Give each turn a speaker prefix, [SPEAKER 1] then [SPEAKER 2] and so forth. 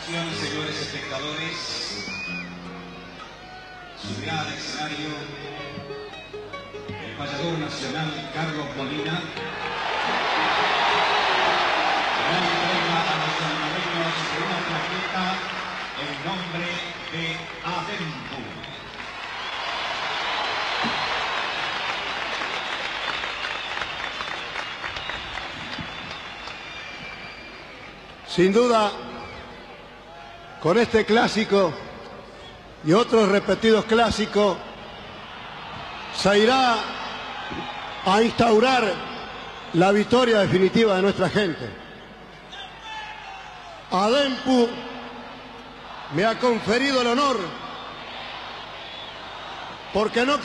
[SPEAKER 1] Señores espectadores, subirá al escenario el payador nacional Carlos Molina. Gran entrega a los salvadoreños de una plaqueta en nombre de ADEMPU.
[SPEAKER 2] Sin duda, con este clásico y otros repetidos clásicos, se irá a instaurar la victoria definitiva de nuestra gente. ADEMPU me ha conferido el honor, porque no